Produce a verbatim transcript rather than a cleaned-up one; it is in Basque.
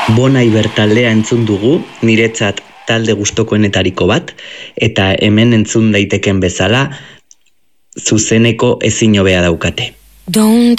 Bon Iver taldea entzun dugu, niretzat talde gustokoenetariko bat, eta hemen entzun daiteken bezala, zuzeneko ezin hobea daukate. Don't